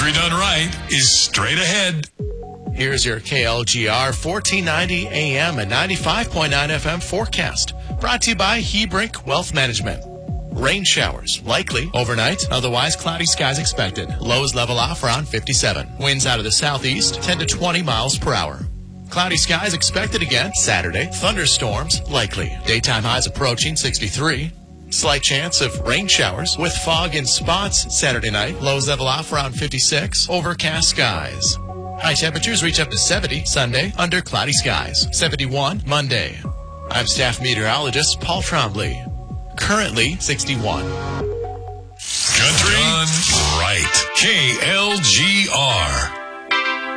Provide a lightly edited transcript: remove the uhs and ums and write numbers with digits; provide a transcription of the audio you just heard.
Country done right is straight ahead. Here's your KLGR 1490 AM and 95.9 FM forecast. Brought to you by Hebrink Wealth Management. Rain showers likely overnight, otherwise cloudy skies expected. Lows level off around 57. Winds out of the southeast 10 to 20 miles per hour. Cloudy skies expected again Saturday. Thunderstorms likely. Daytime highs approaching 63. Slight chance of rain showers with fog in spots Saturday night. Lows level off around 56. Overcast skies. High temperatures reach up to 70 Sunday under cloudy skies. 71 Monday. I'm staff meteorologist Paul Trombley. Currently 61. Country done right. KLGR.